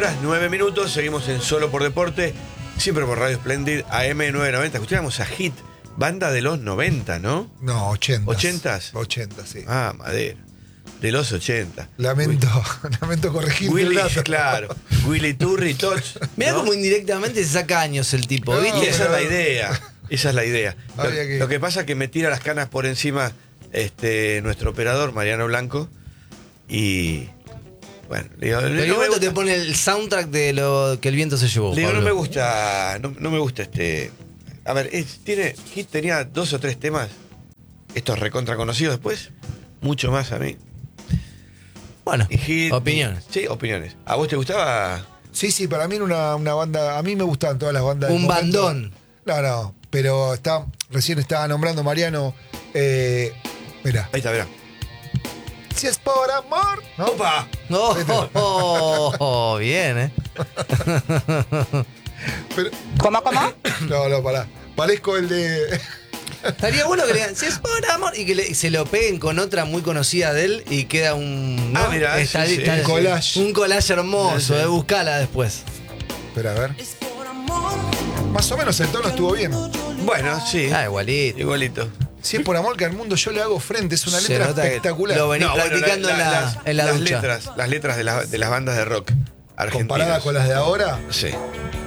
horas, 9 minutos. Seguimos en Solo por Deporte. Siempre por Radio Splendid, AM990. Escuchábamos a Hit, banda de los 90, ¿no? No, 80. ¿80s? 80, sí. Ah, madera. De los 80. Lamento corregir Willy, el dato. claro. Willy Turri, Toch. Mirá ¿no? cómo indirectamente se saca años el tipo, No, ¿viste? Y esa es la idea. Esa es la idea. Habría que- Lo que pasa es que me tira las canas por encima nuestro operador, Mariano Blanco. Y. Bueno, le digo, Pero no en me un momento te gusta. pone el soundtrack de lo que el viento se llevó. Le digo, no Pablo. me gusta. No me gusta A ver, Hit tenía 2 o 3 temas. Estos recontra conocidos después. Mucho más a mí. Bueno, Y Hit. opiniones. Sí, opiniones. ¿A vos te gustaba? Sí, para mí era una banda. A mí me gustaban todas las bandas. del Un momento. bandón. No, pero recién estaba nombrando Mariano. Mira, Ahí está, verá. si es por amor. ¿No? ¡Opa! Oh, bien, Pero- ¿Cómo? no, pará. Parezco el de. Estaría bueno que le digan, si es por amor, y que se lo peguen con otra muy conocida de él y queda un. ¿no? Ah, mirá, Está- sí, sí. está- Un collage. Un collage hermoso, Sí, sí. buscala después. Espera, a ver. Más o menos el tono estuvo bien. Bueno, sí. Ah, igualito. Igualito. Si es por amor que al mundo yo le hago frente, es una Se letra nota que espectacular. lo venís Bueno, practicando en la las ducha. letras de las bandas de rock argentinas. Comparada con las de ahora, Sí.